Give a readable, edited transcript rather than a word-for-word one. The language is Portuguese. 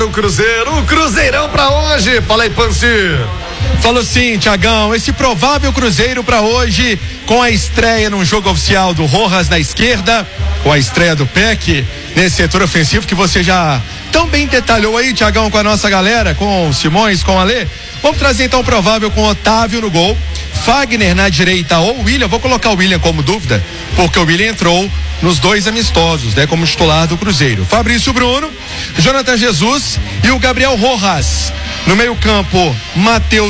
O Cruzeirão pra hoje. Fala aí, Panci. Falou sim, Tiagão, esse provável Cruzeiro pra hoje, com a estreia num jogo oficial do Rojas na esquerda, com a estreia do Peck nesse setor ofensivo que você já tão bem detalhou aí, Tiagão, com a nossa galera, com o Simões, com o Alê. Vamos trazer então o provável com Otávio no gol, Fagner na direita ou William. Vou colocar o William como dúvida, porque o William entrou nos dois amistosos, né, como titular do Cruzeiro. Fabrício Bruno, Jonathan Jesus e o Gabriel Rojas. No meio-campo, Matheus